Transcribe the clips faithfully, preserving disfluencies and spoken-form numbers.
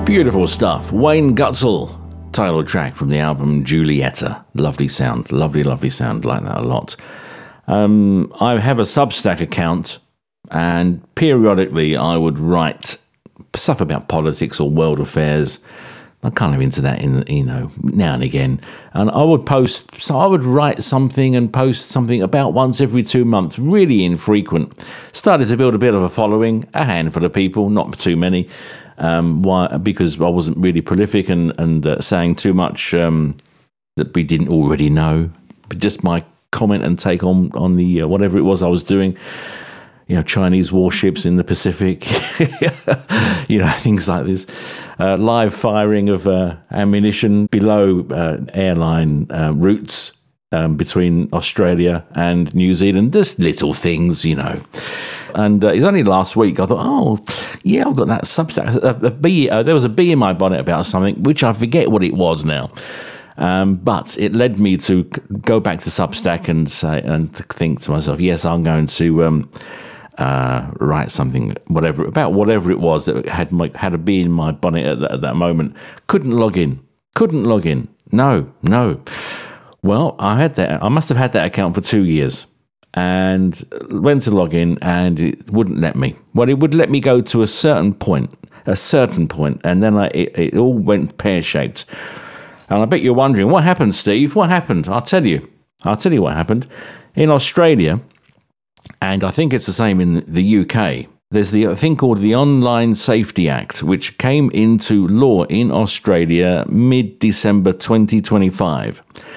Beautiful stuff. Wayne Gutzel, title track from the album Julieta. Lovely sound, lovely, lovely sound. Like that a lot. Um, I have a Substack account, and periodically I would write stuff about politics or world affairs. I'm kind of into that, in you know, now and again. And I would post, so I would write something and post something about once every two months, really infrequent. Started to build a bit of a following, a handful of people, not too many. Um, why? Because I wasn't really prolific and, and uh, saying too much um, that we didn't already know. But just my comment and take on, on the uh, whatever it was I was doing. You know, Chinese warships in the Pacific, you know, things like this. Uh, live firing of uh, ammunition below uh, airline uh, routes um, between Australia and New Zealand. Just little things, you know. And uh, it's only last week I thought, oh, yeah, I've got that Substack. A, a bee, uh, there was a bee in my bonnet about something, which I forget what it was now. Um, but it led me to go back to Substack and say and think to myself, yes, I'm going to um, uh, write something, whatever about whatever it was that had my, had a bee in my bonnet at that, at that moment. Couldn't log in. Couldn't log in. No, no. Well, I had that. I must have had that account for two years. And went to log in, and it wouldn't let me. Well, it would let me go to a certain point, a certain point, and then I, it, it all went pear-shaped. And I bet you're wondering, what happened, Steve? What happened? I'll tell you. I'll tell you what happened. In Australia, and I think it's the same in the U K, there's the thing called the Online Safety Act, which came into law in Australia mid-December twenty twenty-five.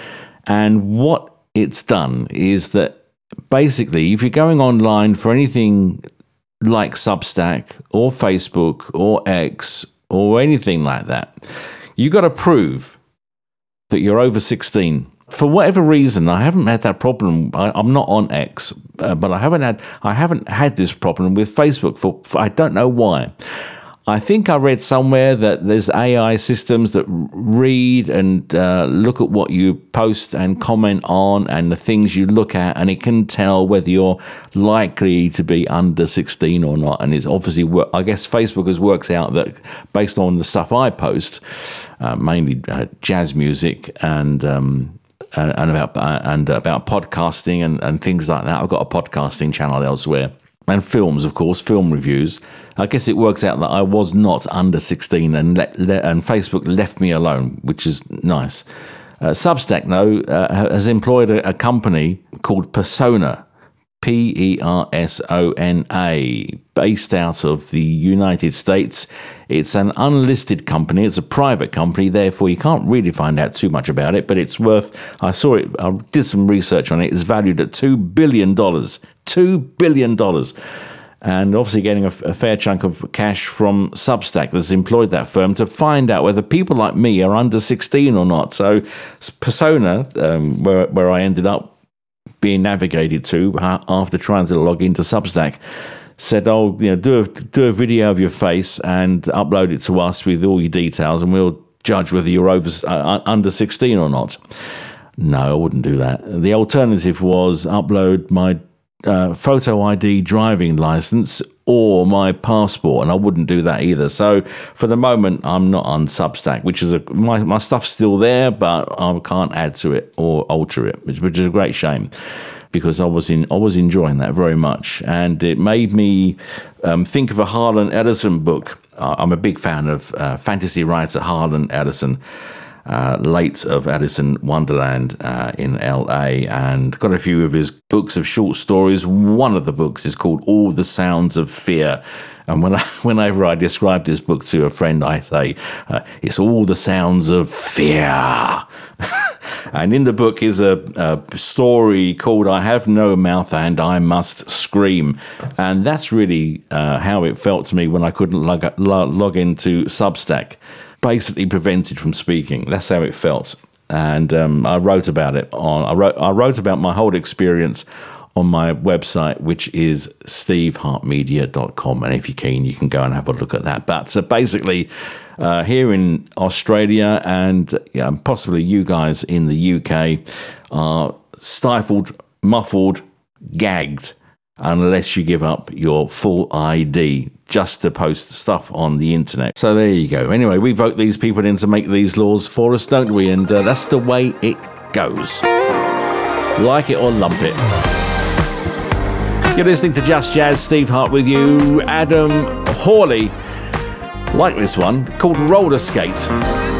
And what it's done is that basically, if you're going online for anything like Substack or Facebook or X or anything like that, you got to prove that you're over sixteen. For whatever reason, I haven't had that problem. I, I'm not on X, uh, but I haven't had I haven't had this problem with Facebook. For, for I don't know why. I think I read somewhere that there's A I systems that read and uh, look at what you post and comment on and the things you look at, and it can tell whether you're likely to be under sixteen or not. And it's obviously, I guess Facebook has worked out that based on the stuff I post, uh, mainly uh, jazz music and um, and about uh, and about podcasting and, and things like that. I've got a podcasting channel elsewhere. And films, of course, film reviews. I guess it works out that I was not under sixteen, and let, let, and Facebook left me alone, which is nice. Uh, Substack, though, uh, has employed a, a company called Persona, P E R S O N A, based out of the United States. It's an unlisted company. It's a private company, therefore you can't really find out too much about it, but it's worth, I saw it, I did some research on it, it's valued at two billion dollars. two billion dollars. And obviously getting a, a fair chunk of cash from Substack that's employed that firm to find out whether people like me are under sixteen or not. So Persona, um, where, where I ended up being navigated to after trying to log into Substack, said, oh, you know, do a, do a video of your face and upload it to us with all your details, and we'll judge whether you're over uh, under sixteen or not. No, I wouldn't do that. The alternative was upload my uh, photo I D driving license or my passport, and I wouldn't do that either. So for the moment, I'm not on Substack, which is a my, my stuff's still there, but I can't add to it or alter it, which, which is a great shame, because I was in I was enjoying that very much, and it made me um, think of a Harlan Ellison book. Uh, I'm a big fan of uh, fantasy writer Harlan Ellison, uh, late of Alice Wonderland uh, in L A, and got a few of his books of short stories. One of the books is called All the Sounds of Fear. And when I, whenever I describe this book to a friend, I say, uh, it's all the sounds of fear. And in the book is a, a story called I Have No Mouth and I Must Scream. And that's really uh, how it felt to me when I couldn't log, log, log into Substack. Basically prevented from speaking. That's how it felt. And um, I wrote about it on, I wrote, I wrote about my whole experience on my website, which is steve hart media dot com. And if you're keen, you can go and have a look at that. But so basically, uh, here in Australia and yeah, possibly you guys in the U K are stifled, muffled, gagged, unless you give up your full I D just to post stuff on the internet. So there you go. Anyway, we vote these people in to make these laws for us, don't we? And uh, that's the way it goes. Like it or lump it. You're listening to Just Jazz. Steve Hart with you. Adam Hawley. Like this one, called Roller Skate.